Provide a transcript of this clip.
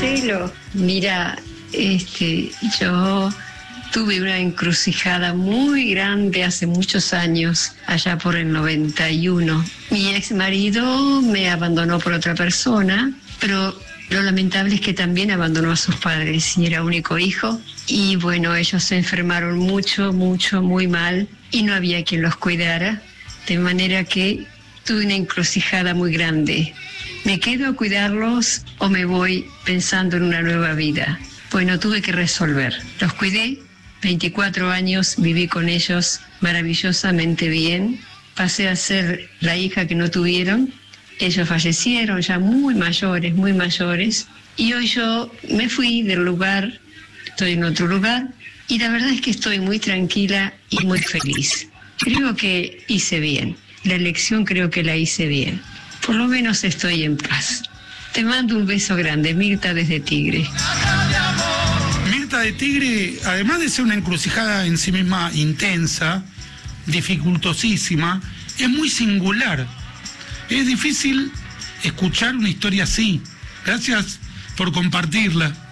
Marcelo. Mira, yo tuve una encrucijada muy grande hace muchos años, allá por el 91. Mi ex marido me abandonó por otra persona, pero lo lamentable es que también abandonó a sus padres y era único hijo. Y bueno, ellos se enfermaron mucho, muy mal y no había quien los cuidara, de manera que tuve una encrucijada muy grande. ¿Me quedo a cuidarlos o me voy pensando en una nueva vida? Bueno, tuve que resolver. Los cuidé, 24 años viví con ellos maravillosamente bien. Pasé a ser la hija que no tuvieron. Ellos fallecieron ya muy mayores. Y hoy yo me fui del lugar, estoy en otro lugar, y la verdad es que estoy muy tranquila y muy feliz. Creo que hice bien. La elección creo que la hice bien. Por lo menos estoy en paz. Te mando un beso grande, Mirta desde Tigre. Mirta de Tigre, además de ser una encrucijada en sí misma intensa, dificultosísima, es muy singular. Es difícil escuchar una historia así. Gracias por compartirla.